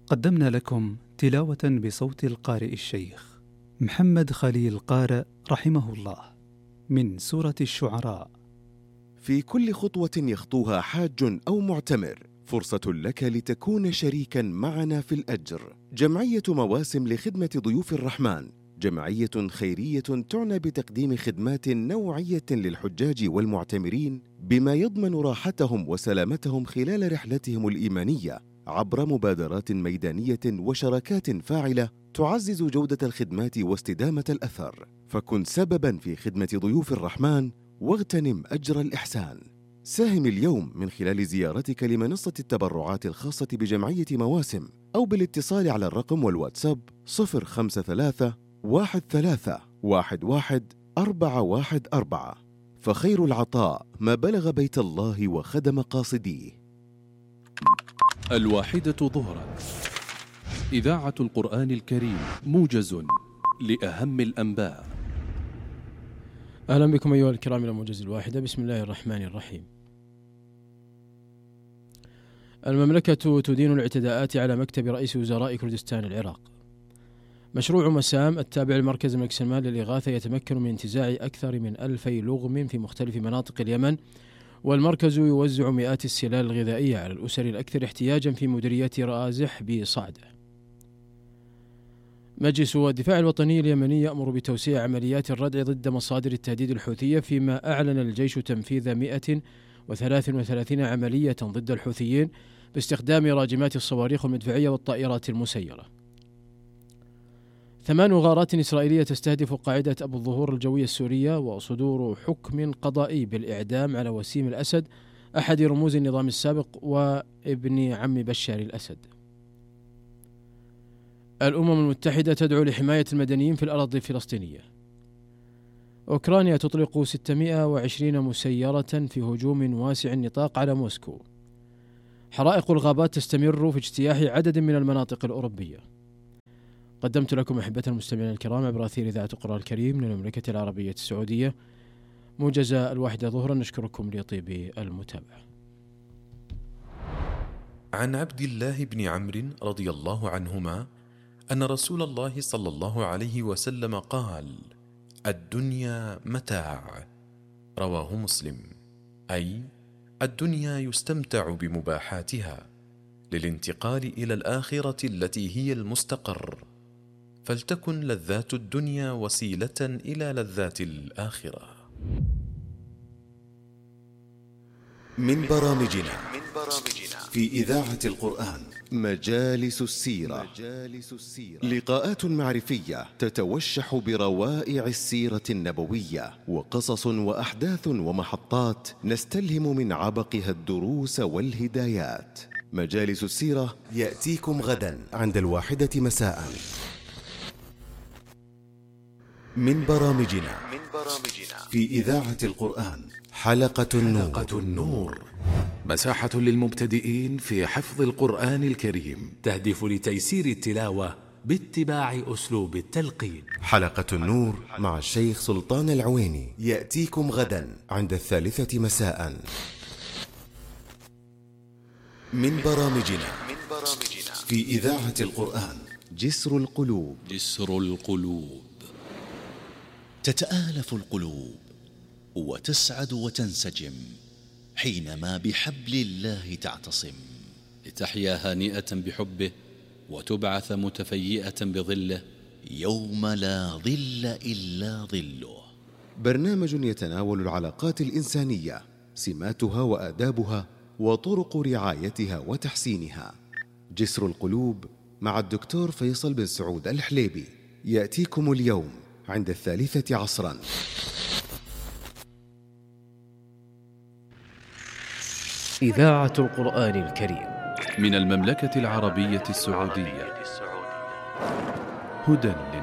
قدمنا لكم تلاوة بصوت القارئ الشيخ محمد خليل قارئ رحمه الله من سورة الشعراء. في كل خطوة يخطوها حاج أو معتمر فرصة لك لتكون شريكا معنا في الأجر. جمعية مواسم لخدمة ضيوف الرحمن جمعية خيرية تعنى بتقديم خدمات نوعية للحجاج والمعتمرين بما يضمن راحتهم وسلامتهم خلال رحلتهم الإيمانية عبر مبادرات ميدانية وشراكات فاعلة تعزز جودة الخدمات واستدامة الأثر. فكن سبباً في خدمة ضيوف الرحمن واغتنم أجر الإحسان. ساهم اليوم من خلال زيارتك لمنصة التبرعات الخاصة بجمعية مواسم أو بالاتصال على الرقم والواتساب 053 13 11 414. فخير العطاء ما بلغ بيت الله وخدم قاصديه. 1:00 إذاعة القرآن الكريم موجز لأهم الأنباء. أهلا بكم أيها الكرام إلى موجز 1. بسم الله الرحمن الرحيم. المملكة تدين الاعتداءات على مكتب رئيس وزراء كردستان العراق. مشروع مسام التابع لمركز الملك سلمان للإغاثة يتمكن من انتزاع أكثر من 2000 لغم في مختلف مناطق اليمن، والمركز يوزع مئات السلال الغذائية على الأسر الأكثر احتياجا في مديرية رازح بصعدة. مجلس الدفاع الوطني اليمني يأمر بتوسيع عمليات الردع ضد مصادر التهديد الحوثية، فيما أعلن الجيش تنفيذ 133 عملية ضد الحوثيين باستخدام راجمات الصواريخ المدفعية والطائرات المسيرة. 8 غارات إسرائيلية تستهدف قاعدة أبو الظهور الجوية السورية، وصدور حكم قضائي بالإعدام على وسيم الأسد أحد رموز النظام السابق وابن عم بشار الأسد. الأمم المتحدة تدعو لحماية المدنيين في الأراضي الفلسطينية. أوكرانيا تطلق 620 مسيرة في هجوم واسع النطاق على موسكو. حرائق الغابات تستمر في اجتياح عدد من المناطق الأوروبية. قدمت لكم أحبة المستمعين الكرام عبر أثير إذاعة القرآن الكريم من المملكة العربية السعودية موجز 1:00. نشكركم لطيب المتابعة. عن عبد الله بن عمرو رضي الله عنهما أن رسول الله صلى الله عليه وسلم قال: الدنيا متاع. رواه مسلم. أي الدنيا يستمتع بمباحاتها للانتقال إلى الآخرة التي هي المستقر، فلتكن لذات الدنيا وسيلة إلى لذات الآخرة. من برامجنا في إذاعة القرآن مجالس السيرة. لقاءات معرفية تتوشح بروائع السيرة النبوية وقصص وأحداث ومحطات نستلهم من عبقها الدروس والهدايات. مجالس السيرة يأتيكم غدا عند 1 مساء. من برامجنا في إذاعة القرآن حلقة النور. مساحة للمبتدئين في حفظ القرآن الكريم، تهدف لتيسير التلاوة باتباع أسلوب التلقين. حلقة النور مع الشيخ سلطان العويني يأتيكم غدا عند 3 مساء. من برامجنا في إذاعة القرآن جسر القلوب. تتآلف القلوب وتسعد وتنسجم حينما بحبل الله تعتصم، لتحيا هانئة بحبه وتبعث متفيئة بظله يوم لا ظل إلا ظله. برنامج يتناول العلاقات الإنسانية، سماتها وآدابها وطرق رعايتها وتحسينها. جسر القلوب مع الدكتور فيصل بن سعود الحليبي يأتيكم اليوم عند 3 عصرا. إذاعة القرآن الكريم من المملكة العربية السعودية، هدى